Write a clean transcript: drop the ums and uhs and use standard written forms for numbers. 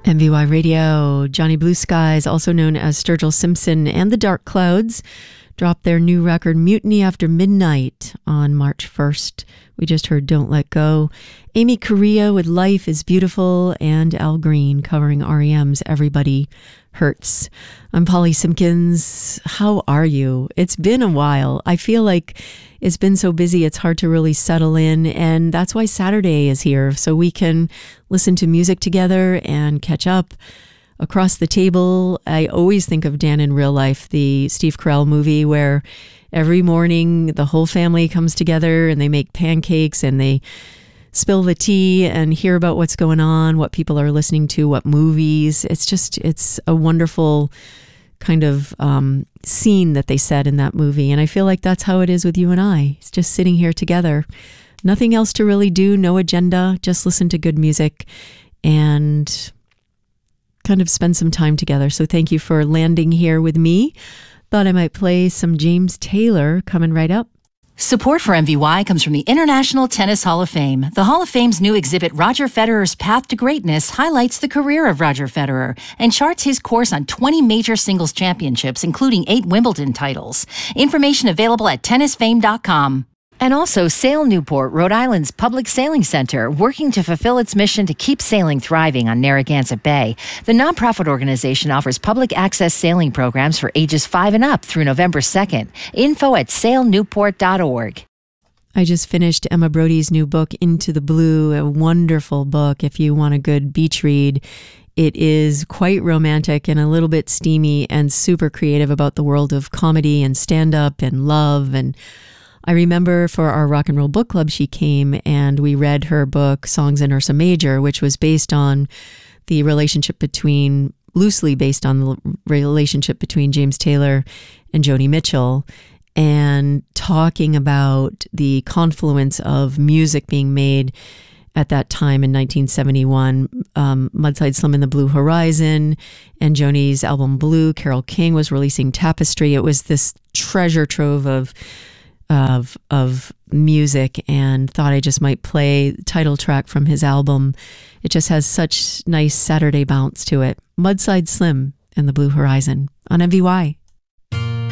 MVY Radio. Johnny Blue Skies, also known as Sturgill Simpson, and the Dark Clouds dropped their new record Mutiny After Midnight on March 1st. We just heard Don't Let Go. Amy Correa with Life is Beautiful, and Al Green covering REM's Everybody Hurts. I'm Polly Simpkins. How are you? It's been a while. I feel like it's been so busy, it's hard to really settle in, and that's why Saturday is here, so we can listen to music together and catch up across the table. I always think of Dan in Real Life, the Steve Carell movie, where every morning the whole family comes together and they make pancakes and they spill the tea and hear about what's going on, what people are listening to, what movies. It's a wonderful kind of scene that they set in that movie. And I feel like that's how it is with you and I. It's just sitting here together. Nothing else to really do, no agenda, just listen to good music and kind of spend some time together. So thank you for landing here with me. Thought I might play some James Taylor coming right up. Support for MVY comes from the International Tennis Hall of Fame. The Hall of Fame's new exhibit, Roger Federer's Path to Greatness, highlights the career of Roger Federer and charts his course on 20 major singles championships, including 8 Wimbledon titles. Information available at tennisfame.com. And also Sail Newport, Rhode Island's public sailing center, working to fulfill its mission to keep sailing thriving on Narragansett Bay. The nonprofit organization offers public access sailing programs for ages 5 and up through November 2nd. Info at sailnewport.org. I just finished Emma Brody's new book, Into the Blue, a wonderful book if you want a good beach read. It is quite romantic and a little bit steamy and super creative about the world of comedy and stand-up and love. And I remember for our rock and roll book club, she came and we read her book, Songs in Ursa Major, which was based on the relationship loosely based on the relationship between James Taylor and Joni Mitchell, and talking about the confluence of music being made at that time in 1971, Mudside Slim and the Blue Horizon, and Joni's album Blue. Carole King was releasing Tapestry. It was this treasure trove of music, and thought I just might play the title track from his album. It just has such nice Saturday bounce to it. Mudside Slim and the Blue Horizon on MVY.